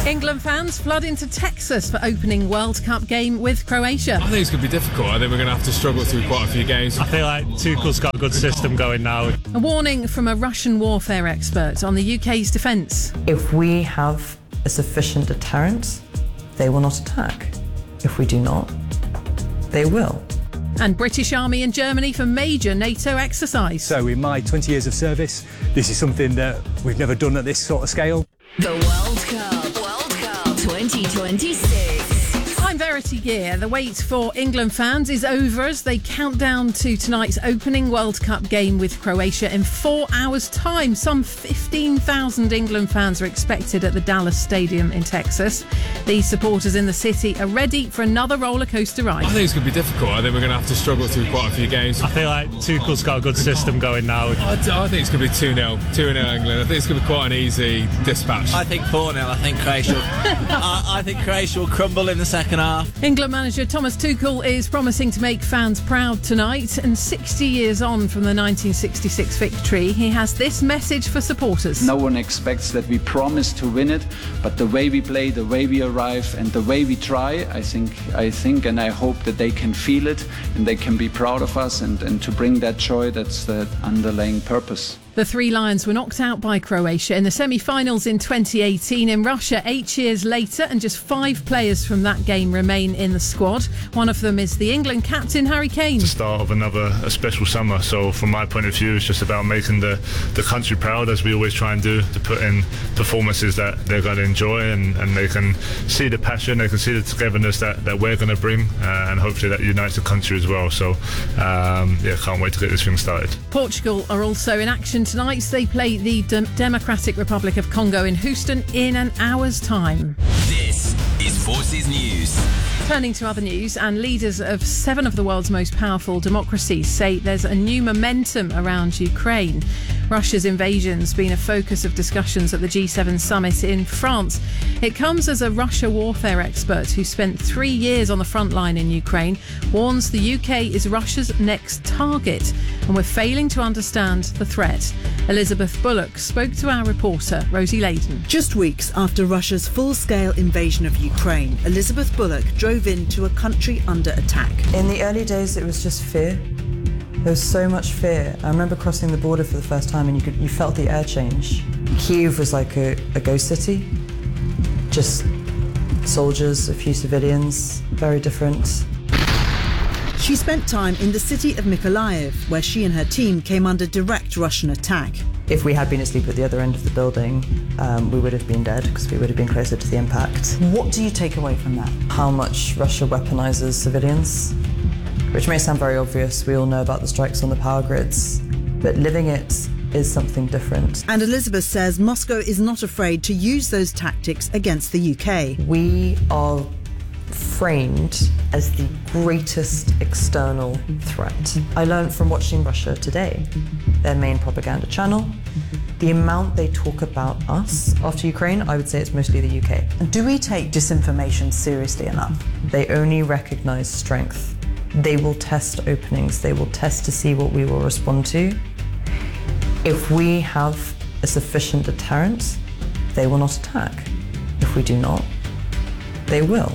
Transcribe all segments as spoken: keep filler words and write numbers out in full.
England fans flood into Texas for opening World Cup game with Croatia. I think it's going to be difficult. I think we're going to have to struggle through quite a few games. I feel like Tuchel's got a good system going now. A warning from a Russian warfare expert on the U K's defence. If we have a sufficient deterrent, they will not attack. If we do not, they will. And British Army in Germany for major NATO exercise. So in my twenty years of service, this is something that we've never done at this sort of scale. The World Cup. World Cup twenty twenty-six. I'm Verity Gear. The wait for England fans is over as they count down to tonight's opening World Cup game with Croatia in four hours' time. Some fifteen thousand England fans are expected at the Dallas Stadium in Texas. These supporters in the city are ready for another roller coaster ride. I think it's going to be difficult. I think we're going to have to struggle through quite a few games. I feel like Tuchel's got a good system going now. I, I think it's going to be two nil. two nil England. I think it's going to be quite an easy dispatch. I think four nil. I think Croatia I, I think Croatia will crumble in the second half. England manager Thomas Tuchel is promising to make fans proud tonight, and sixty years on from the nineteen sixty-six victory, he has this message for supporters. No one expects that we promise to win it, but the way we play, the way we arrive and the way we try, I think I think and I hope that they can feel it and they can be proud of us, and, and to bring that joy, that's the underlying purpose. The Three Lions were knocked out by Croatia in the semi-finals in twenty eighteen in Russia eight years later, and just five players from that game remain in the squad. One of them is the England captain, Harry Kane. The start of another a special summer, so from my point of view it's just about making the, the country proud, as we always try and do, to put in performances that they're going to enjoy, and, and they can see the passion, they can see the togetherness that, that we're going to bring, uh, and hopefully that unites the country as well. So um, yeah, can't wait to get this thing started. Portugal are also in action tonight. They play the De- Democratic Republic of Congo in Houston in an hour's time. This is Forces News. Turning to other news, and leaders of seven of the world's most powerful democracies say there's a new momentum around Ukraine. Russia's invasion's been a focus of discussions at the G seven summit in France. It comes as a Russia warfare expert who spent three years on the front line in Ukraine warns the U K is Russia's next target, and we're failing to understand the threat. Elizabeth Bullock spoke to our reporter, Rosie Layden. Just weeks after Russia's full-scale invasion of Ukraine, Elizabeth Bullock drove into a country under attack. In the early days, it was just fear. There was so much fear. I remember crossing the border for the first time, and you could you felt the air change. Kyiv was like a, a ghost city. Just soldiers, a few civilians, very different. She spent time in the city of Mykolaiv, where she and her team came under direct Russian attack. If we had been asleep at the other end of the building, um, we would have been dead, because we would have been closer to the impact. What do you take away from that? How much Russia weaponizes civilians, which may sound very obvious. We all know about the strikes on the power grids, but living it is something different. And Elizabeth says Moscow is not afraid to use those tactics against the U K. We are framed as the greatest external threat. I learned from watching Russia Today, their main propaganda channel, the amount they talk about us after Ukraine. I would say it's mostly the U K. Do we take disinformation seriously enough? They only recognize strength. They will test openings. They will test to see what we will respond to. If we have a sufficient deterrent, they will not attack. If we do not, they will.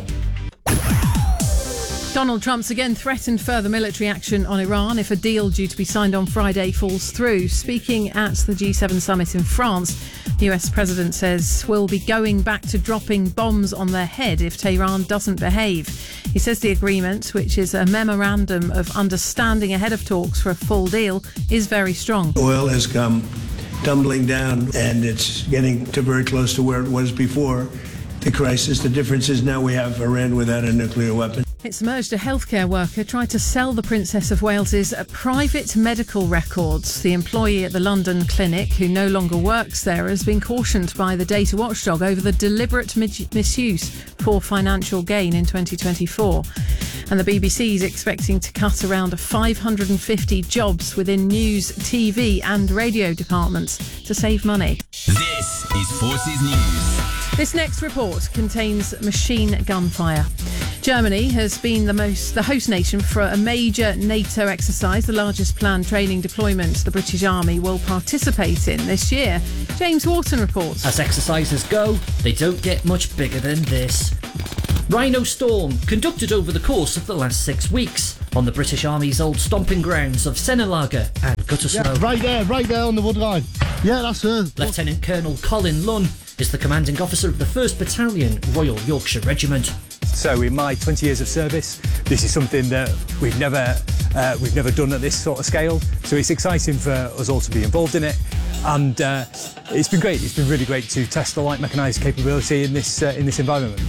Donald Trump's again threatened further military action on Iran if a deal due to be signed on Friday falls through. Speaking at the G seven summit in France, the U S president says we'll be going back to dropping bombs on their head if Tehran doesn't behave. He says the agreement, which is a memorandum of understanding ahead of talks for a full deal, is very strong. Oil has come tumbling down, and it's getting to very close to where it was before the crisis. The difference is now we have Iran without a nuclear weapon. It's emerged a healthcare worker tried to sell the Princess of Wales's private medical records. The employee at the London clinic, who no longer works there, has been cautioned by the data watchdog over the deliberate misuse for financial gain in twenty twenty-four. And the B B C is expecting to cut around five hundred fifty jobs within news, T V and radio departments to save money. This is Forces News. This next report contains machine gun fire. Germany has been the most the host nation for a major NATO exercise, the largest planned training deployment the British Army will participate in this year. James Wharton reports. As exercises go, they don't get much bigger than this. Rhino Storm, conducted over the course of the last six weeks on the British Army's old stomping grounds of Sennelager and Gütersloh. Yeah, right there, right there on the wood line. Yeah, that's her. Lieutenant Colonel Colin Lunn is the commanding officer of the first Battalion, Royal Yorkshire Regiment. So in my twenty years of service, this is something that we've never uh, we've never done at this sort of scale. So it's exciting for us all to be involved in it, and uh, it's been great. It's been really great to test the light mechanised capability in this uh, in this environment.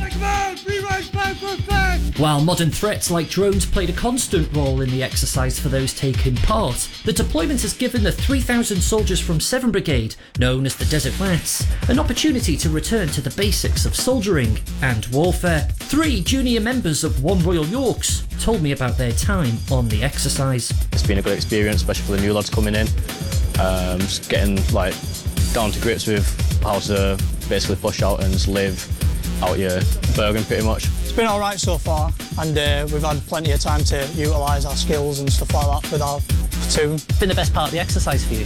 While modern threats like drones played a constant role in the exercise for those taking part, the deployment has given the three thousand soldiers from Severn Brigade, known as the Desert Rats, an opportunity to return to the basics of soldiering and warfare. Three junior members of One Royal Yorks told me about their time on the exercise. It's been a good experience, especially for the new lads coming in. Um, just getting like down to grips with how to basically push out and just live out your Bergen pretty much. It's been all right so far, and uh, we've had plenty of time to utilise our skills and stuff like that with our platoon. Been the best part of the exercise for you?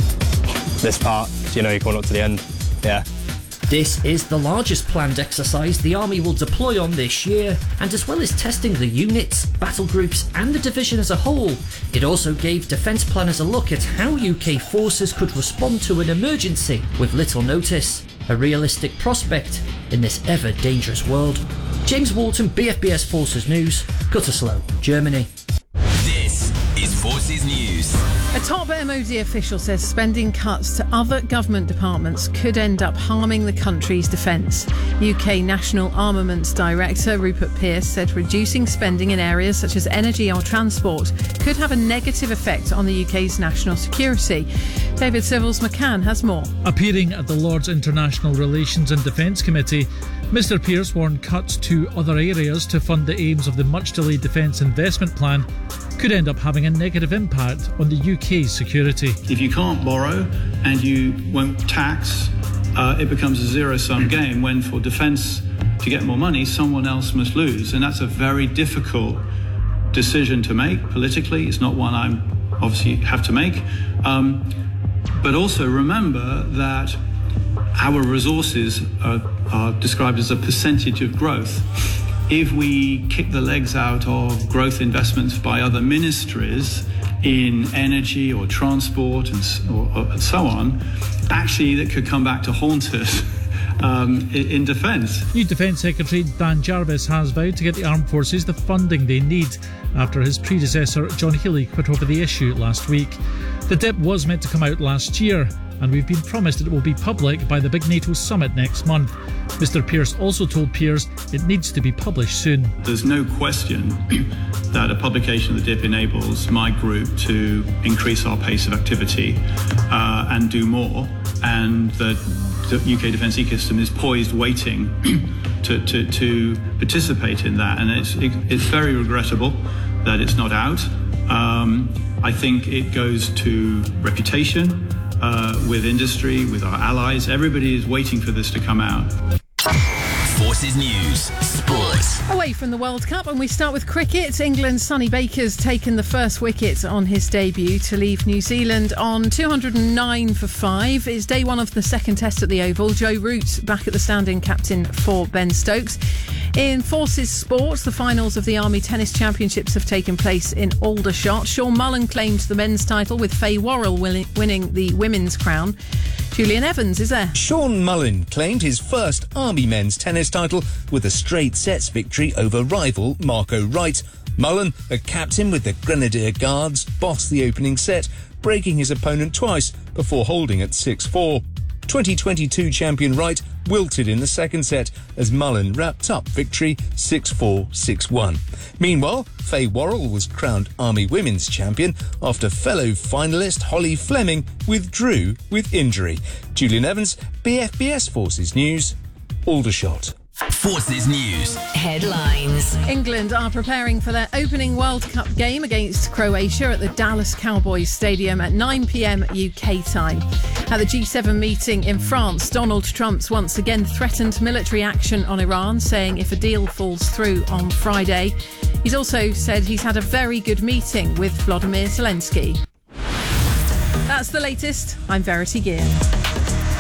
This part, you know, you're coming up to the end, yeah. This is the largest planned exercise the Army will deploy on this year, and as well as testing the units, battle groups and the division as a whole, it also gave defence planners a look at how U K forces could respond to an emergency with little notice. A realistic prospect in this ever dangerous world. James Wharton, B F B S Forces News, Gütersloh, Germany. This is Forces News. A top M O D official says spending cuts to other government departments could end up harming the country's defence. U K National Armaments Director Rupert Pearce said reducing spending in areas such as energy or transport could have a negative effect on the U K's national security. David Civils McCann has more. Appearing at the Lord's International Relations and Defence Committee, Mr Pearce warned cuts to other areas to fund the aims of the much-delayed Defence Investment Plan could end up having a negative impact on the U K's security. If you can't borrow and you won't tax, uh, it becomes a zero-sum game when for defence to get more money, someone else must lose. And that's a very difficult decision to make politically. It's not one I obviously have to make. Um, but also remember that our resources are, are described as a percentage of growth. If we kick the legs out of growth investments by other ministries in energy or transport and, or, or, and so on, actually that could come back to haunt us um, in, in defence. New Defence Secretary Dan Jarvis has vowed to get the armed forces the funding they need after his predecessor John Healey quit over the issue last week. The D I P was meant to come out last year, and we've been promised it will be public by the big NATO summit next month. Mr Pearce also told peers it needs to be published soon. There's no question that a publication of the D I P enables my group to increase our pace of activity uh, and do more, and that the U K defence ecosystem is poised waiting to, to, to participate in that, and it's, it, it's very regrettable that it's not out. Um, I think it goes to reputation uh, with industry, with our allies. Everybody is waiting for this to come out. Forces News, Sports. Away from the World Cup, and we start with cricket. England's Sonny Baker's taken the first wicket on his debut to leave New Zealand on two hundred nine for five. It's day one of the second test at the Oval. Joe Root back at the stand-in captain for Ben Stokes. In Forces Sports, the finals of the Army Tennis Championships have taken place in Aldershot. Sean Mullen claimed the men's title, with Faye Worrell winning the women's crown. Julian Evans is there. Sean Mullen claimed his first Army men's tennis title with a straight sets victory over rival Marco Wright. Mullen, a captain with the Grenadier Guards, bossed the opening set, breaking his opponent twice before holding at six four. twenty twenty-two champion Wright wilted in the second set as Mullen wrapped up victory six four, six one. Meanwhile, Faye Worrell was crowned Army Women's Champion after fellow finalist Holly Fleming withdrew with injury. Julian Evans, B F B S Forces News, Aldershot. Forces News. Headlines. England are preparing for their opening World Cup game against Croatia at the Dallas Cowboys Stadium at nine p.m. U K time. At the G seven meeting in France, Donald Trump's once again threatened military action on Iran, saying if a deal falls through on Friday. He's also said he's had a very good meeting with Volodymyr Zelensky. That's the latest. I'm Verity Gear.